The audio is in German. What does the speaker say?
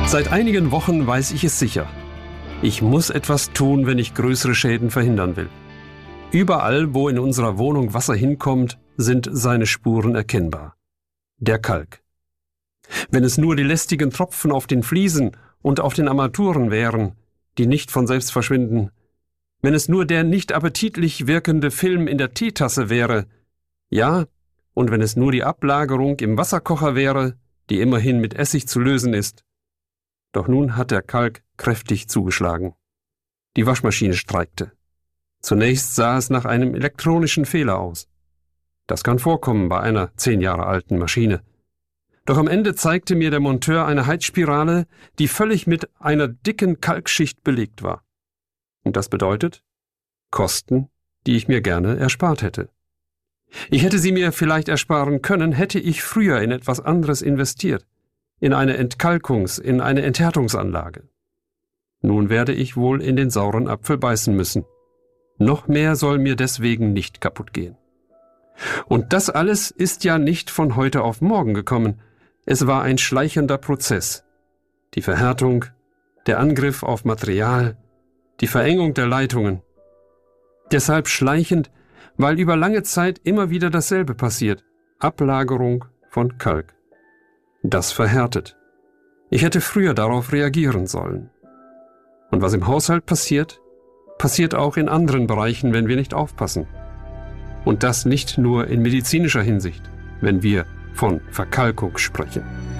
Seit einigen Wochen weiß ich es sicher. Ich muss etwas tun, wenn ich größere Schäden verhindern will. Überall, wo in unserer Wohnung Wasser hinkommt, sind seine Spuren erkennbar. Der Kalk. Wenn es nur die lästigen Tropfen auf den Fliesen und auf den Armaturen wären, die nicht von selbst verschwinden, wenn es nur der nicht appetitlich wirkende Film in der Teetasse wäre, ja, und wenn es nur die Ablagerung im Wasserkocher wäre, die immerhin mit Essig zu lösen ist. Doch nun hat der Kalk kräftig zugeschlagen. Die Waschmaschine streikte. Zunächst sah es nach einem elektronischen Fehler aus. Das kann vorkommen bei einer 10 Jahre alten Maschine. Doch am Ende zeigte mir der Monteur eine Heizspirale, die völlig mit einer dicken Kalkschicht belegt war. Und das bedeutet Kosten, die ich mir gerne erspart hätte. Ich hätte sie mir vielleicht ersparen können, hätte ich früher in etwas anderes investiert. In eine in eine Enthärtungsanlage. Nun werde ich wohl in den sauren Apfel beißen müssen. Noch mehr soll mir deswegen nicht kaputt gehen. Und das alles ist ja nicht von heute auf morgen gekommen. Es war ein schleichender Prozess. Die Verhärtung, der Angriff auf Material, die Verengung der Leitungen. Deshalb schleichend, weil über lange Zeit immer wieder dasselbe passiert. Ablagerung von Kalk. Das verhärtet. Ich hätte früher darauf reagieren sollen. Und was im Haushalt passiert, passiert auch in anderen Bereichen, wenn wir nicht aufpassen. Und das nicht nur in medizinischer Hinsicht, wenn wir von Verkalkung sprechen.